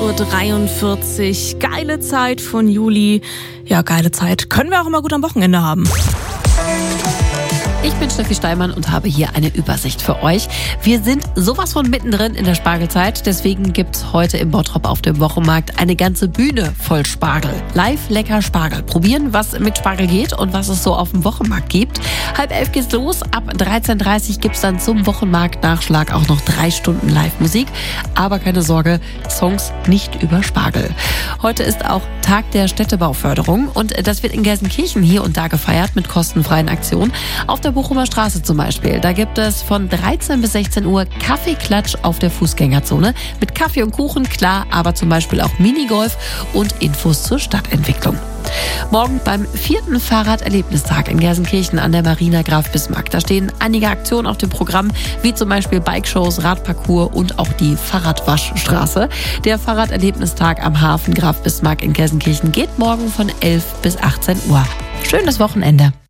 8:43 Uhr. Geile Zeit von Juli. Ja, geile Zeit. Können wir auch immer gut am Wochenende haben. Ich bin Steffi Steinmann und habe hier eine Übersicht für euch. Wir sind sowas von mittendrin in der Spargelzeit. Deswegen gibt's heute im Bottrop auf dem Wochenmarkt eine ganze Bühne voll Spargel. Live lecker Spargel. Probieren, was mit Spargel geht und was es so auf dem Wochenmarkt gibt. 10:30 geht's los. Ab 13:30 Uhr gibt's dann zum Wochenmarkt-Nachschlag auch noch 3 Stunden Live-Musik. Aber keine Sorge, Songs nicht über Spargel. Heute ist auch Tag der Städtebauförderung und das wird in Gelsenkirchen hier und da gefeiert mit kostenfreien Aktionen. Auf der Bochumer Straße zum Beispiel. Da gibt es von 13 bis 16 Uhr Kaffeeklatsch auf der Fußgängerzone mit Kaffee und Kuchen, klar, aber zum Beispiel auch Minigolf und Infos zur Stadtentwicklung. Morgen beim 4. Fahrraderlebnistag in Gelsenkirchen an der Marina Graf Bismarck. Da stehen einige Aktionen auf dem Programm, wie zum Beispiel Bikeshows, Radparcours und auch die Fahrradwaschstraße. Der Fahrraderlebnistag am Hafen Graf Bismarck in Gelsenkirchen geht morgen von 11 bis 18 Uhr. Schönes Wochenende.